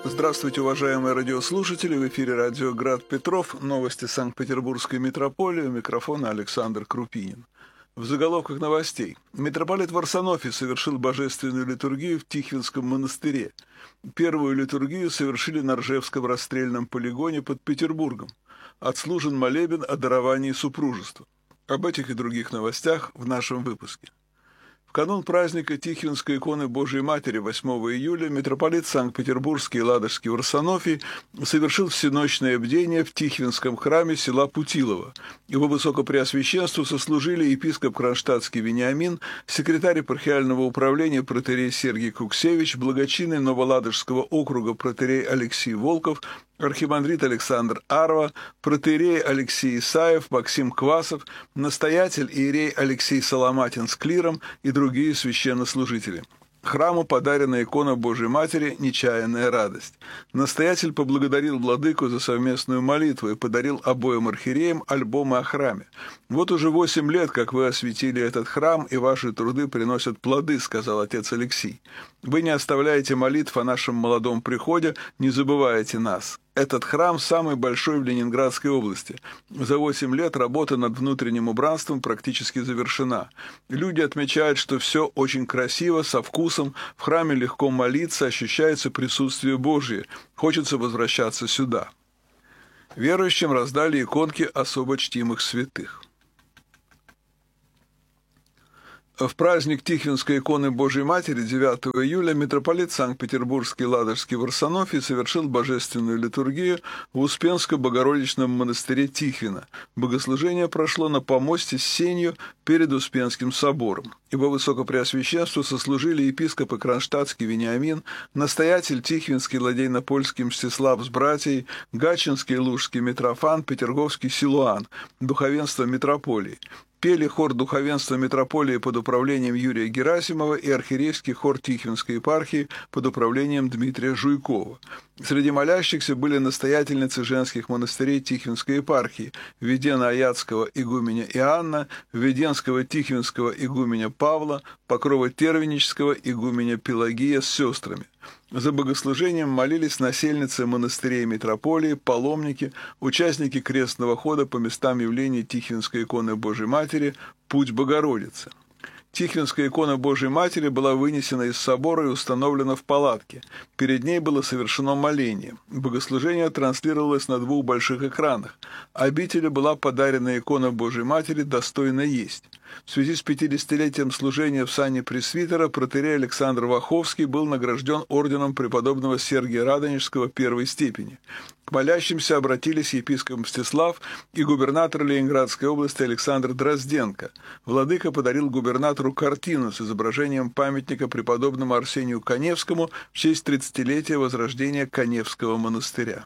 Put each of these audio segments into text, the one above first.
Здравствуйте, уважаемые радиослушатели! В эфире радио «Град Петров». Новости Санкт-Петербургской митрополии. У микрофона Александр Крупинин. В заголовках новостей. Митрополит Варсонофий совершил божественную литургию в Тихвинском монастыре. Первую литургию совершили на Ржевском расстрельном полигоне под Петербургом. Отслужен молебен о даровании супружества. Об этих и других новостях в нашем выпуске. В канун праздника Тихвинской иконы Божией Матери 8 июля митрополит Санкт-Петербургский и Ладожский Варсонофий совершил всеночное бдение в Тихвинском храме села Путилово. Его высокопреосвященству сослужили епископ Кронштадтский Вениамин, секретарь епархиального управления протоиерей Сергий Куксевич, благочинный Новоладожского округа протоиерей Алексей Волков, архимандрит Александр Арва, протоиерей Алексей Исаев, Максим Квасов, настоятель иерей Алексей Соломатин с клиром и другие священнослужители. Храму подарена икона Божией Матери «Нечаянная радость». Настоятель поблагодарил владыку за совместную молитву и подарил обоим архиереям альбомы о храме. «Вот уже 8 лет, как вы осветили этот храм, и ваши труды приносят плоды», — сказал отец Алексий. «Вы не оставляете молитв о нашем молодом приходе, не забываете нас. Этот храм самый большой в Ленинградской области. За 8 лет работа над внутренним убранством практически завершена. Люди отмечают, что все очень красиво, со вкусом, в храме легко молиться, ощущается присутствие Божие. Хочется возвращаться сюда». Верующим раздали иконки особо чтимых святых. В праздник Тихвинской иконы Божией Матери 9 июля митрополит Санкт-Петербургский и Ладожский Варсонофий совершил божественную литургию в Успенско-Богородичном монастыре Тихвина. Богослужение прошло на помосте с сенью перед Успенским собором. Его высокопреосвященству сослужили епископы Кронштадтский Вениамин, настоятель Тихвинский Ладейно-Польский Мстислав с братьей, Гатчинский Лужский Митрофан, Петерговский Силуан, духовенство митрополии. Пели хор духовенства митрополии под управлением Юрия Герасимова и архиерейский хор Тихвинской епархии под управлением Дмитрия Жуйкова. Среди молящихся были настоятельницы женских монастырей Тихвинской епархии, Введенно-Аятского игуменя Иоанна, Введенского Тихвинского игуменя Павла, Покрово-Тервенического игуменя Пелагия с сестрами. За богослужением молились насельницы монастырей митрополии, паломники, участники крестного хода по местам явления Тихвинской иконы Божией Матери «Путь Богородицы». Тихвинская икона Божией Матери была вынесена из собора и установлена в палатке. Перед ней было совершено моление. Богослужение транслировалось на 2 больших экранах. Обители была подарена икона Божией Матери «Достойно есть». В связи с 50-летием служения в сане пресвитера протоиерей Александр Ваховский был награжден орденом преподобного Сергия Радонежского первой степени. К молящимся обратились епископ Мстислав и губернатор Ленинградской области Александр Дрозденко. Владыка подарил губернатору картину с изображением памятника преподобному Арсению Каневскому в честь 30-летия возрождения Каневского монастыря.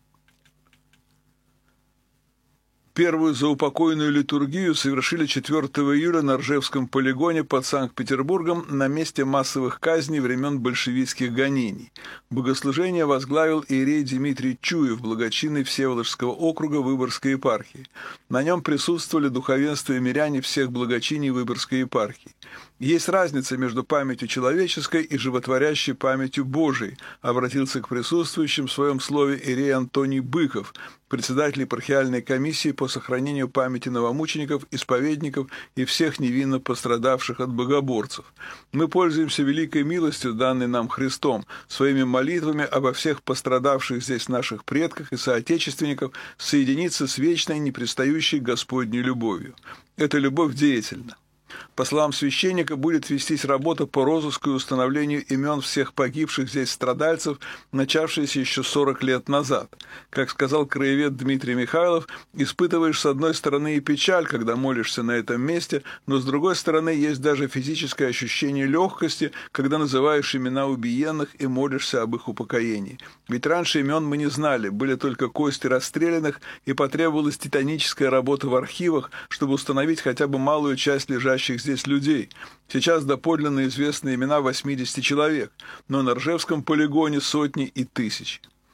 Первую заупокойную литургию совершили 4 июля на Ржевском полигоне под Санкт-Петербургом на месте массовых казней времен большевистских гонений. Богослужение возглавил иерей Дмитрий Чуев, благочинный Всеволожского округа Выборгской епархии. На нем присутствовали духовенство и миряне всех благочиний Выборгской епархии. «Есть разница между памятью человеческой и животворящей памятью Божией», обратился к присутствующим в своем слове иерей Антоний Быков, председатель епархиальной комиссии по сохранению памяти новомучеников, исповедников и всех невинно пострадавших от богоборцев. «Мы пользуемся великой милостью, данной нам Христом, своими молитвами обо всех пострадавших здесь наших предках и соотечественников соединиться с вечной, непрестающей Господней любовью. Эта любовь деятельна. По словам священника, будет вестись работа по розыску и установлению имен всех погибших здесь страдальцев, начавшаяся еще 40 лет назад. Как сказал краевед Дмитрий Михайлов, испытываешь с одной стороны и печаль, когда молишься на этом месте, но с другой стороны есть даже физическое ощущение легкости, когда называешь имена убиенных и молишься об их упокоении. Ведь раньше имен мы не знали, были только кости расстрелянных, и потребовалась титаническая работа в архивах, чтобы установить хотя бы малую часть лежащих здесь людей. Сейчас доподлинно известны имена 80 человек, но на Ржевском полигоне сотни и тысячи.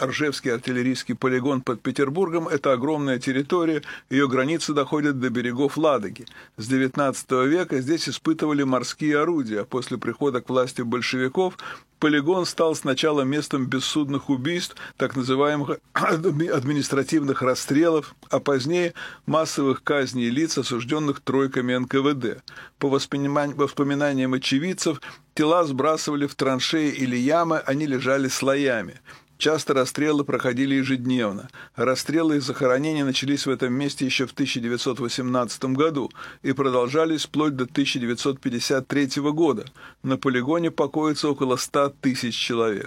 Ржевский артиллерийский полигон под Петербургом – это огромная территория, ее границы доходят до берегов Ладоги. С XIX века здесь испытывали морские орудия, а после прихода к власти большевиков полигон стал сначала местом бессудных убийств, так называемых административных расстрелов, а позднее массовых казней лиц, осужденных тройками НКВД. По воспоминаниям очевидцев, тела сбрасывали в траншеи или ямы, они лежали слоями. Часто расстрелы проходили ежедневно. Расстрелы и захоронения начались в этом месте еще в 1918 году и продолжались вплоть до 1953 года. На полигоне покоится около 100 тысяч человек.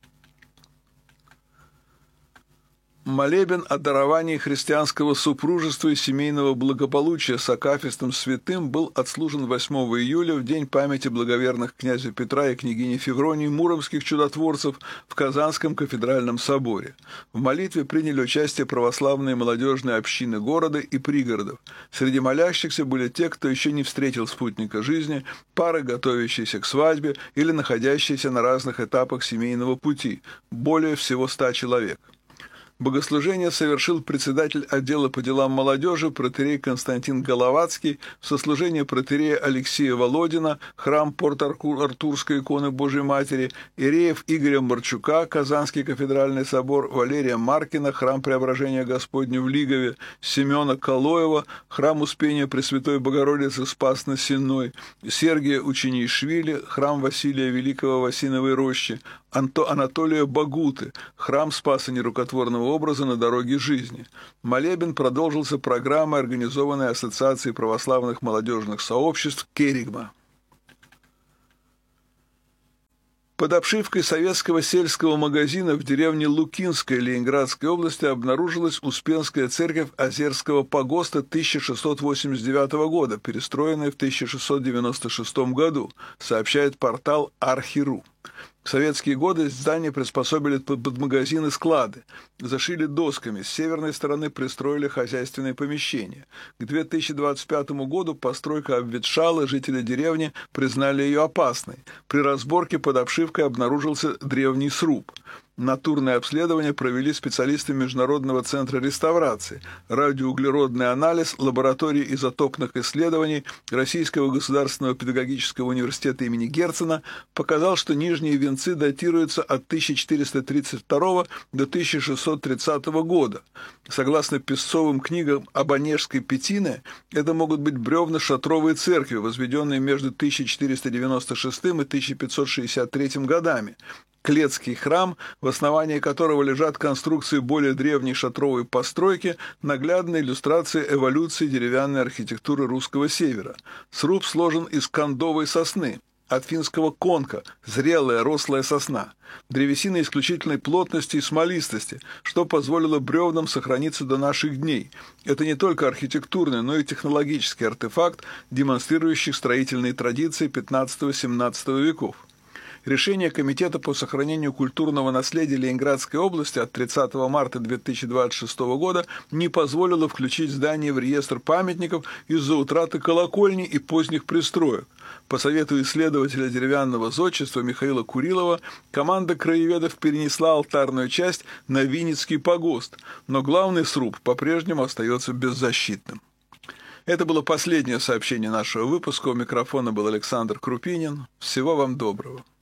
Молебен о даровании христианского супружества и семейного благополучия с акафистом святым был отслужен 8 июля в день памяти благоверных князя Петра и княгини Февронии муромских чудотворцев в Казанском кафедральном соборе. В молитве приняли участие православные молодежные общины города и пригородов. Среди молящихся были те, кто еще не встретил спутника жизни, пары, готовящиеся к свадьбе или находящиеся на разных этапах семейного пути, более всего 100 человек. Богослужение совершил председатель отдела по делам молодежи протоиерей Константин Головацкий, в сослужении протоиерея Алексея Володина, храм Порт-Артурской иконы Божией Матери, иереев Игоря Марчука, Казанский кафедральный собор, Валерия Маркина, храм Преображения Господня в Лигове, Семена Калоева, храм Успения Пресвятой Богородицы Спас-на-Сенной, Сергия Ученишвили, храм Василия Великого в Осиновой роще, Анатолия Багуты, храм Спаса Нерукотворного образа на дороге жизни. Молебен продолжился программой, организованной Ассоциацией православных молодежных сообществ «Керигма». Под обшивкой советского сельского магазина в деревне Лукинской Ленинградской области обнаружилась Успенская церковь Озерского погоста 1689 года, перестроенная в 1696 году, сообщает портал Архи.ру. В советские годы здание приспособили под магазины и склады, зашили досками, с северной стороны пристроили хозяйственные помещения. К 2025 году постройка обветшала, жители деревни признали ее опасной. При разборке под обшивкой обнаружился древний сруб. Натурное обследование провели специалисты Международного центра реставрации. Радиоуглеродный анализ лаборатории изотопных исследований Российского государственного педагогического университета имени Герцена показал, что нижние венцы датируются от 1432 до 1630 года. Согласно песцовым книгам об Онежской Петине, это могут быть бревна шатровой церкви, возведенные между 1496 и 1563 годами. Клетский храм, в основании которого лежат конструкции более древней шатровой постройки, наглядная иллюстрация эволюции деревянной архитектуры русского севера. Сруб сложен из кондовой сосны, от финского конка, зрелая рослая сосна. Древесина исключительной плотности и смолистости, что позволило бревнам сохраниться до наших дней. Это не только архитектурный, но и технологический артефакт, демонстрирующий строительные традиции XV-XVII веков. Решение Комитета по сохранению культурного наследия Ленинградской области от 30 марта 2026 года не позволило включить здание в реестр памятников из-за утраты колокольни и поздних пристроек. По совету исследователя деревянного зодчества Михаила Курилова, команда краеведов перенесла алтарную часть на Винницкий погост, но главный сруб по-прежнему остается беззащитным. Это было последнее сообщение нашего выпуска. У микрофона был Александр Крупинин. Всего вам доброго.